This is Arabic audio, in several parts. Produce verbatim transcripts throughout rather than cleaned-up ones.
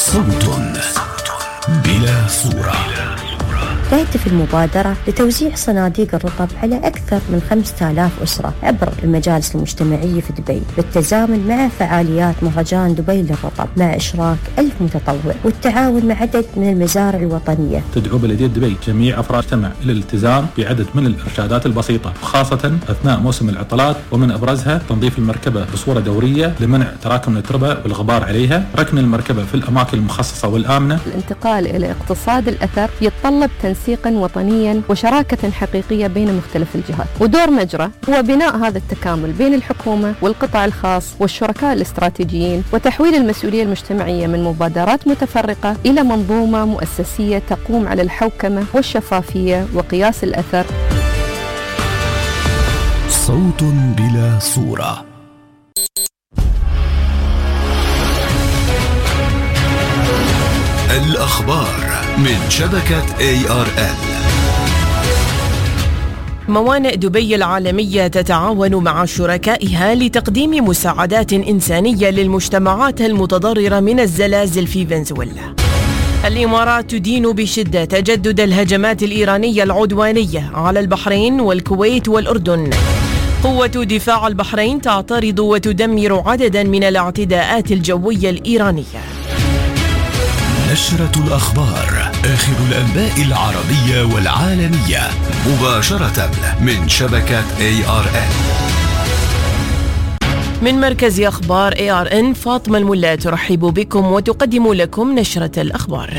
صوت بلا صورة. تهدف المبادرة لتوزيع صناديق الرطب على أكثر من خمسة آلاف أسرة عبر المجالس المجتمعية في دبي، بالتزامن مع فعاليات مهرجان دبي للرطب مع إشراك ألف متطوع والتعاون مع عدد من المزارع الوطنية. تدعو بلدية دبي جميع أفراد المجتمع إلى الالتزام بعدد من الإرشادات البسيطة، خاصة أثناء موسم العطلات، ومن أبرزها تنظيف المركبة بصورة دورية لمنع تراكم التربة والغبار عليها، ركن المركبة في الأماكن المخصصة والآمنة. الانتقال إلى اقتصاد الأثر يتطلب تنسيقا وطنيا وشراكة حقيقية بين مختلف الجهات، ودور مجرى هو بناء هذا التكامل بين الحكومة والقطاع الخاص والشركاء الاستراتيجيين، وتحويل المسؤولية المجتمعية من مبادرات متفرقة إلى منظومة مؤسسية تقوم على الحوكمة والشفافية وقياس الأثر. صوت بلا صورة. الأخبار من شبكة إيه آر إل. موانئ دبي العالمية تتعاون مع شركائها لتقديم مساعدات إنسانية للمجتمعات المتضررة من الزلازل في فنزويلا. الإمارات تدين بشدة تجدد الهجمات الإيرانية العدوانية على البحرين والكويت والأردن. قوة دفاع البحرين تعترض وتدمر عددا من الاعتداءات الجوية الإيرانية. نشرة الأخبار، آخر الأنباء العربية والعالمية، مباشرة من شبكة إيه آر إن. من مركز أخبار إيه آر إن، فاطمة الملا ترحب بكم وتقدم لكم نشرة الأخبار.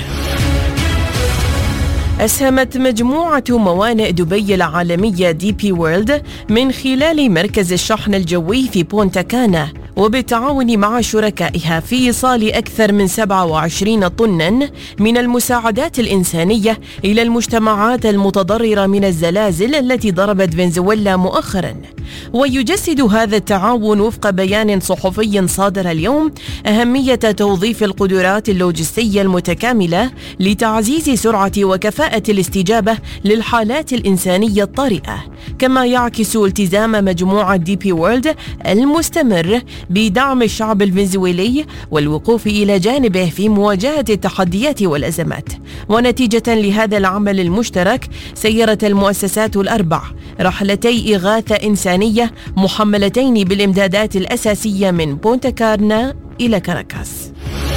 أسهمت مجموعة موانئ دبي العالمية دي بي وورلد من خلال مركز الشحن الجوي في بونتا كانا وبالتعاون مع شركائها في إيصال أكثر من سبعة وعشرين طناً من المساعدات الإنسانية إلى المجتمعات المتضررة من الزلازل التي ضربت فنزويلا مؤخراً. ويجسد هذا التعاون وفق بيان صحفي صادر اليوم أهمية توظيف القدرات اللوجستية المتكاملة لتعزيز سرعة وكفاءة الاستجابة للحالات الإنسانية الطارئة، كما يعكس التزام مجموعة دي بي وورلد المستمر بدعم الشعب الفنزويلي والوقوف إلى جانبه في مواجهة التحديات والأزمات. ونتيجة لهذا العمل المشترك سيرت المؤسسات الأربع رحلتي إغاثة إنسانية محملتين بالإمدادات الأساسية من بونتا كارنا إلى كاراكاس.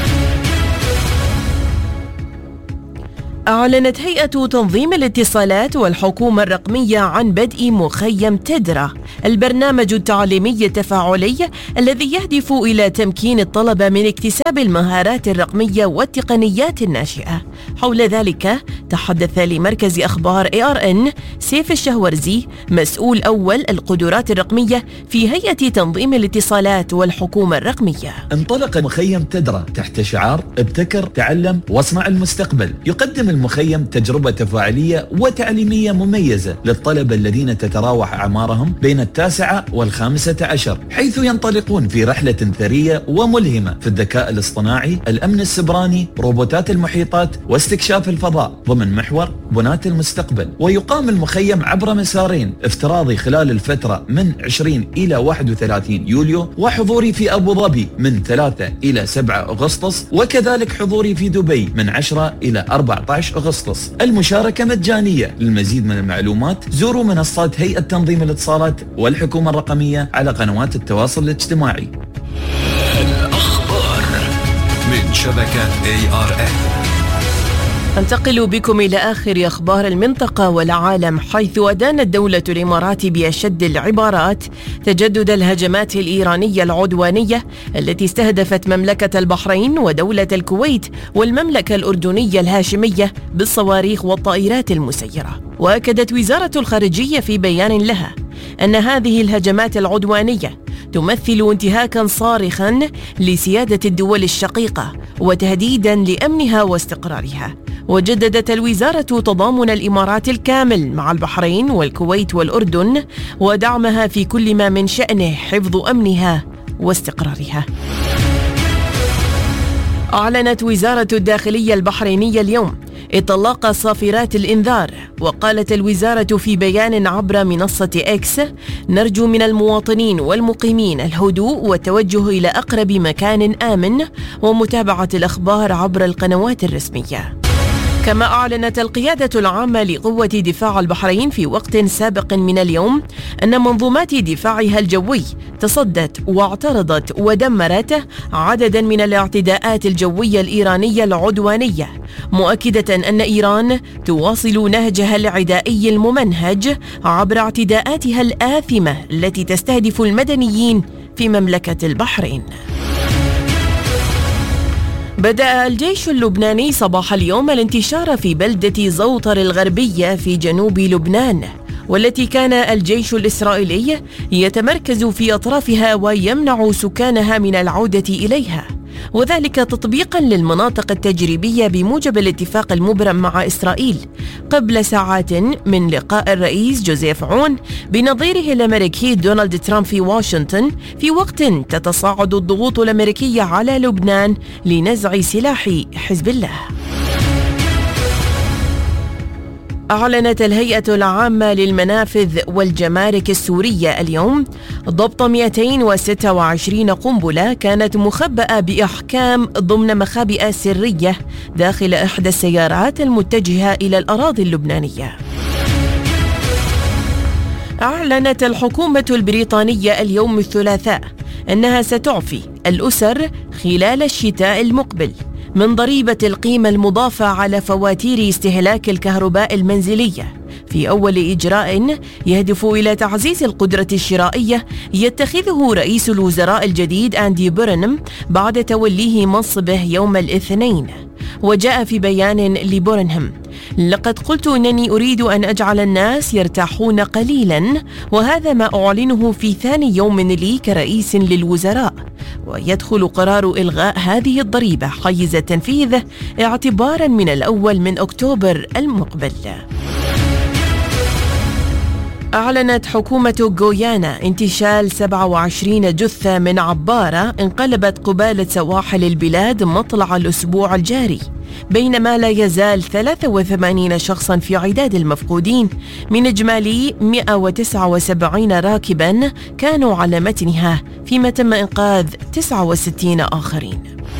أعلنت هيئة تنظيم الاتصالات والحكومة الرقمية عن بدء مخيم تدرا، البرنامج التعليمي التفاعلي الذي يهدف إلى تمكين الطلبة من اكتساب المهارات الرقمية والتقنيات الناشئة. حول ذلك تحدث لمركز أخبار إيه آر إن سيف الشهورزي، مسؤول أول القدرات الرقمية في هيئة تنظيم الاتصالات والحكومة الرقمية. انطلق مخيم تدرا تحت شعار ابتكر، تعلم، واصنع المستقبل. يقدم المخيم تجربة تفاعلية وتعليمية مميزة للطلبة الذين تتراوح أعمارهم بين التاسعة والخامسة عشر، حيث ينطلقون في رحلة ثرية وملهمة في الذكاء الاصطناعي، الأمن السبراني، روبوتات المحيطات، واستكشاف الفضاء ضمن محور بناة المستقبل. ويقام المخيم عبر مسارين، افتراضي خلال الفترة من عشرين إلى واحد وثلاثين يوليو، وحضوري في أبو ظبي من ثلاثة إلى سبعة أغسطس، وكذلك حضوري في دبي من عشرة إلى أربعة عشر أغسطس. المشاركة مجانية. للمزيد من المعلومات زوروا منصات هيئة تنظيم الاتصالات والحكومة الرقمية على قنوات التواصل الاجتماعي. الأخبار من شبكة إيه آر إن. أنتقل بكم إلى آخر أخبار المنطقة والعالم، حيث أدانت دولة الإمارات بأشد العبارات تجدد الهجمات الإيرانية العدوانية التي استهدفت مملكة البحرين ودولة الكويت والمملكة الأردنية الهاشمية بالصواريخ والطائرات المسيرة. وأكدت وزارة الخارجية في بيان لها أن هذه الهجمات العدوانية تمثل انتهاكا صارخا لسيادة الدول الشقيقة وتهديدا لأمنها واستقرارها. وجددت الوزارة تضامن الإمارات الكامل مع البحرين والكويت والأردن ودعمها في كل ما من شأنه حفظ أمنها واستقرارها. أعلنت وزارة الداخلية البحرينية اليوم إطلاق صافرات الإنذار. وقالت الوزارة في بيان عبر منصة إكس: نرجو من المواطنين والمقيمين الهدوء والتوجه إلى أقرب مكان آمن ومتابعة الأخبار عبر القنوات الرسمية. كما أعلنت القيادة العامة لقوة دفاع البحرين في وقت سابق من اليوم أن منظومات دفاعها الجوي تصدت واعترضت ودمرت عددا من الاعتداءات الجوية الإيرانية العدوانية، مؤكدة أن إيران تواصل نهجها العدائي الممنهج عبر اعتداءاتها الآثمة التي تستهدف المدنيين في مملكة البحرين. بدأ الجيش اللبناني صباح اليوم الانتشار في بلدة زوطر الغربية في جنوب لبنان، والتي كان الجيش الإسرائيلي يتمركز في أطرافها ويمنع سكانها من العودة إليها، وذلك تطبيقا للمناطق التجريبية بموجب الاتفاق المبرم مع إسرائيل قبل ساعات من لقاء الرئيس جوزيف عون بنظيره الأمريكي دونالد ترامب في واشنطن، في وقت تتصاعد الضغوط الأمريكية على لبنان لنزع سلاح حزب الله. أعلنت الهيئة العامة للمنافذ والجمارك السورية اليوم ضبط مئتين وستة وعشرين قنبلة كانت مخبأة بإحكام ضمن مخابئ سرية داخل إحدى السيارات المتجهة إلى الأراضي اللبنانية. أعلنت الحكومة البريطانية اليوم الثلاثاء أنها ستعفي الأسر خلال الشتاء المقبل من ضريبة القيمة المضافة على فواتير استهلاك الكهرباء المنزلية، في أول إجراء يهدف إلى تعزيز القدرة الشرائية يتخذه رئيس الوزراء الجديد أندي بورنهام بعد توليه منصبه يوم الاثنين. وجاء في بيان لبورنهام: لقد قلت أنني أريد أن أجعل الناس يرتاحون قليلا، وهذا ما أعلنه في ثاني يوم لي كرئيس للوزراء، ويدخل قرار إلغاء هذه الضريبة حيز التنفيذ اعتبارا من الأول من أكتوبر المقبل. أعلنت حكومة غويانا انتشال سبعة وعشرين جثة من عبارة انقلبت قبالة سواحل البلاد مطلع الأسبوع الجاري، بينما لا يزال ثلاثة وثمانين شخصا في عداد المفقودين من إجمالي مئة وتسعة وسبعين راكبا كانوا على متنها، فيما تم إنقاذ تسعة وستين آخرين.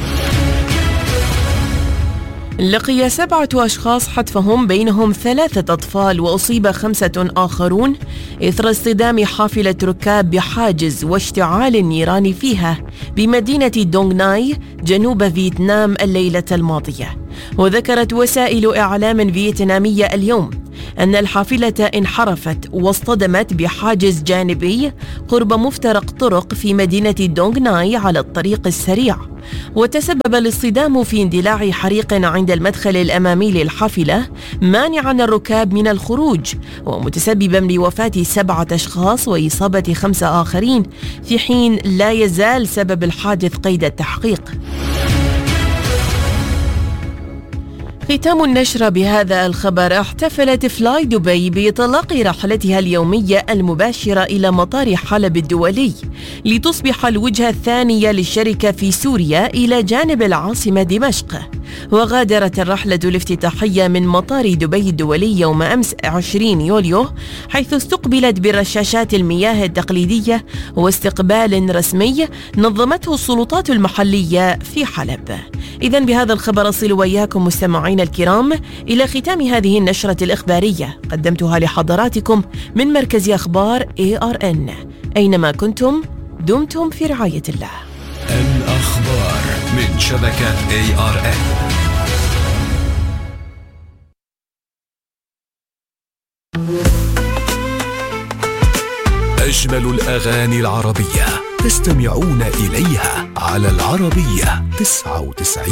لقي سبعة أشخاص حتفهم بينهم ثلاثة أطفال وأصيب خمسة آخرون إثر اصطدام حافلة ركاب بحاجز واشتعال النيران فيها بمدينة دونغ ناي جنوب فيتنام الليلة الماضية. وذكرت وسائل إعلام فيتنامية اليوم أن الحافلة انحرفت واصطدمت بحاجز جانبي قرب مفترق طرق في مدينة دونغ ناي على الطريق السريع، وتسبب الاصطدام في اندلاع حريق عند المدخل الأمامي للحافلة مانعا الركاب من الخروج، ومتسببا بوفاة سبعة أشخاص وإصابة خمسة آخرين، في حين لا يزال سبب الحادث قيد التحقيق. ختام النشرة بهذا الخبر: احتفلت فلاي دبي بإطلاق رحلتها اليومية المباشرة إلى مطار حلب الدولي لتصبح الوجهة الثانية للشركة في سوريا إلى جانب العاصمة دمشق. وغادرت الرحلة الافتتاحية من مطار دبي الدولي يوم أمس عشرين يوليو، حيث استقبلت برشاشات المياه التقليدية واستقبال رسمي نظمته السلطات المحلية في حلب. إذن بهذا الخبر أصل وإياكم مستمعين الكرام إلى ختام هذه النشرة الإخبارية قدمتها لحضراتكم من مركز أخبار إيه آر إن. أينما كنتم دمتم في رعاية الله. الأخبار من شبكة إيه آر إن. أجمل الأغاني العربية تستمعون إليها على العربية تسعة وتسعين.